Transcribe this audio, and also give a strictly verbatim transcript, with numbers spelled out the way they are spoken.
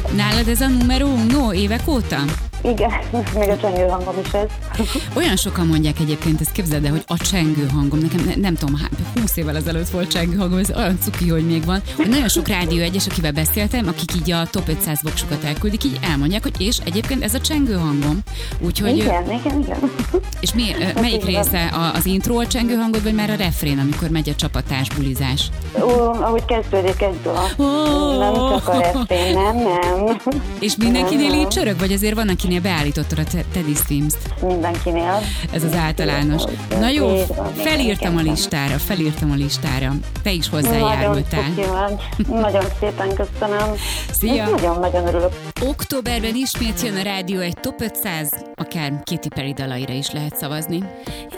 Nálad ez a numero uno évek óta? Igen, még a csengő hangom is ez. Olyan sokan mondják egyébként, ezt képzeld el, hogy a csengő hangom, nekem ne, nem tudom, húsz évvel ezelőtt volt csengő hangom, ez olyan cuki, hogy még van. Hogy nagyon sok rádió egyes, akivel beszéltem, akik így a top ötszáz voksokat elküldik, így elmondják, hogy és egyébként ez a csengő hangom. Úgyhogy, igen, igen, igen. És mi, melyik része az intro a csengő hangod, vagy már a refrén, amikor megy a csapatás, bulizás? Ó, ahogy kezdődik egy dal. Oh. Nem csak a refrén, nem, nem. És mindenkinél így csörög, vagy azért van, akinél beállítottad a Teddy Swims-t? Mindenkinél. Ez az általános. Na jó, felírtam a listára, felírtam a listára. Te is hozzájárultál. Nagyon, nagyon szépen köszönöm. Szia! Nagyon-nagyon örülök. Októberben ismét jön a rádió egy top ötszáz, akár Katy Perry dalaira is lehet szavazni.